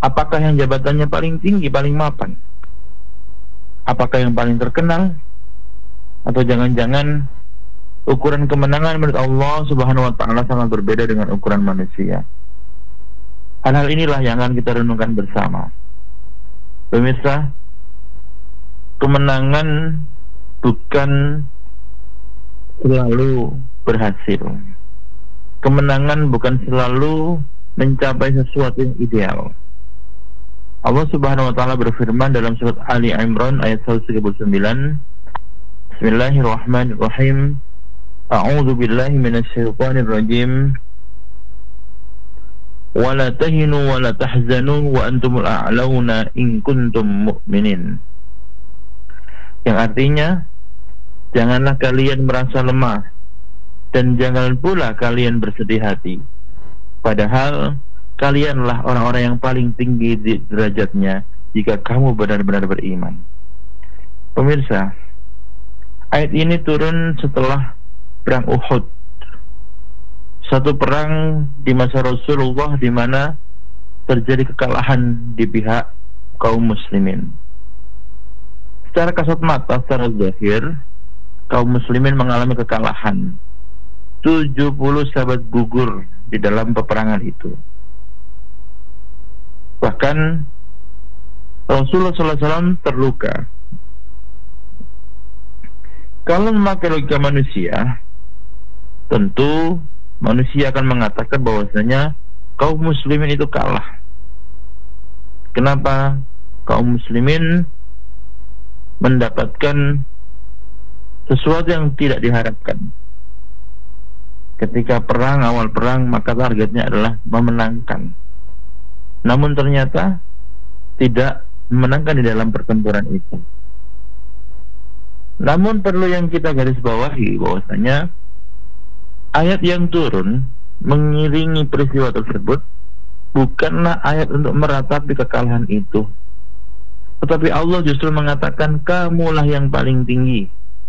Apakah yang jabatannya paling tinggi, paling mapan? Apakah yang paling terkenal? Atau jangan-jangan ukuran kemenangan menurut Allah Subhanahu wa ta'ala sangat berbeda dengan ukuran manusia? Hal-hal inilah yang akan kita renungkan bersama. Pemirsa, kemenangan bukan selalu berhasil. Kemenangan bukan selalu mencapai sesuatu yang ideal. Allah Subhanahu wa ta'ala berfirman dalam surat Ali Imran ayat 139, Bismillahirrahmanirrahim. A'udzu billahi minasyaitonir rajim. Wa la tahinu wa la tahzanu wa antumul a'launa in kuntum mu'minin. Yang artinya, janganlah kalian merasa lemah dan jangan pula kalian bersedih hati, padahal kalianlah orang-orang yang paling tinggi di derajatnya jika kamu benar-benar beriman. Pemirsa, ayat ini turun setelah perang Uhud, satu perang di masa Rasulullah di mana terjadi kekalahan di pihak kaum muslimin. Secara kasat mata, secara zahir, kaum muslimin mengalami kekalahan. 70 sahabat gugur di dalam peperangan itu. Bahkan Rasulullah SAW terluka. Kalau memakai logika manusia, tentu manusia akan mengatakan bahwasanya kaum muslimin itu kalah. Kenapa kaum muslimin mendapatkan sesuatu yang tidak diharapkan? Ketika perang, awal perang, maka targetnya adalah memenangkan. Namun ternyata tidak memenangkan di dalam pertempuran itu. Namun perlu yang kita garis bawahi bahwasanya ayat yang turun mengiringi peristiwa tersebut bukanlah ayat untuk meratapi kekalahan itu, tetapi Allah justru mengatakan kamulah yang paling tinggi.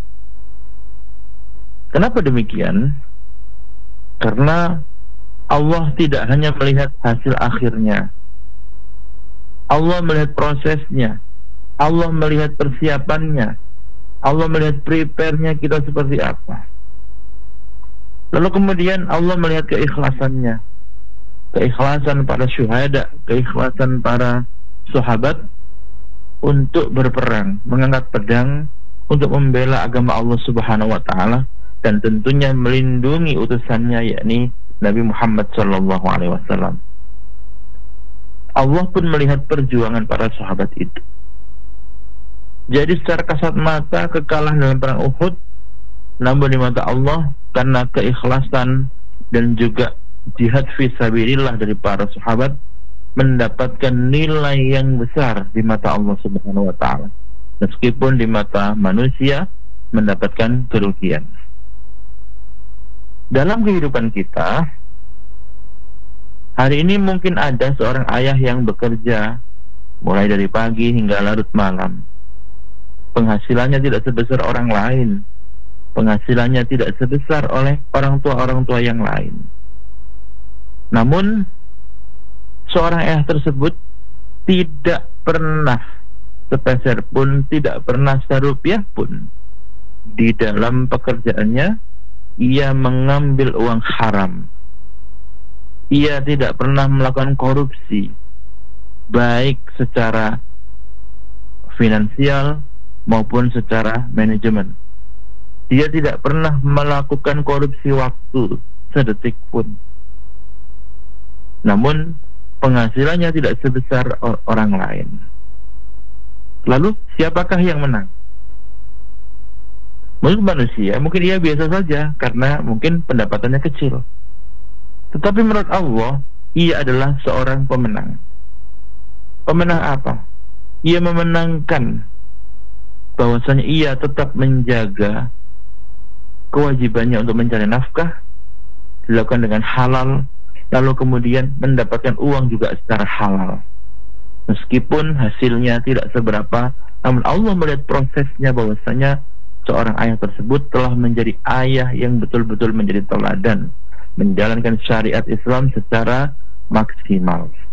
Kenapa demikian? Karena Allah tidak hanya melihat hasil akhirnya, Allah melihat prosesnya, Allah melihat persiapannya, Allah melihat prepare-nya kita seperti apa. Lalu kemudian Allah melihat keikhlasannya, keikhlasan para syuhada, keikhlasan para sahabat untuk berperang, mengangkat pedang untuk membela agama Allah Subhanahu wa ta'ala, dan tentunya melindungi utusannya, yakni Nabi Muhammad SAW. Allah pun melihat perjuangan para sahabat itu. Jadi secara kasat mata kekalahan dalam perang Uhud, namun di mata Allah karena keikhlasan dan juga jihad fisabilillah dari para sahabat mendapatkan nilai yang besar di mata Allah Subhanahu wa ta'ala, meskipun di mata manusia mendapatkan kerugian. Dalam kehidupan kita hari ini mungkin ada seorang ayah yang bekerja mulai dari pagi hingga larut malam. Penghasilannya tidak sebesar orang lain, penghasilannya tidak sebesar oleh orang tua yang lain. Namun seorang ayah tersebut tidak pernah sepeser pun, tidak pernah serupiah pun di dalam pekerjaannya ia mengambil uang haram. Ia tidak pernah melakukan korupsi, baik secara finansial maupun secara manajemen. Dia tidak pernah melakukan korupsi waktu sedetik pun. Namun penghasilannya tidak sebesar orang lain. Lalu siapakah yang menang? Menurut manusia mungkin ia biasa saja karena mungkin pendapatannya kecil. Tetapi menurut Allah ia adalah seorang pemenang. Pemenang apa? Ia memenangkan bahwasanya ia tetap menjaga kewajibannya untuk mencari nafkah, dilakukan dengan halal, lalu kemudian mendapatkan uang juga secara halal. Meskipun hasilnya tidak seberapa, namun Allah melihat prosesnya bahwasanya seorang ayah tersebut telah menjadi ayah yang betul-betul menjadi teladan, menjalankan syariat Islam secara maksimal.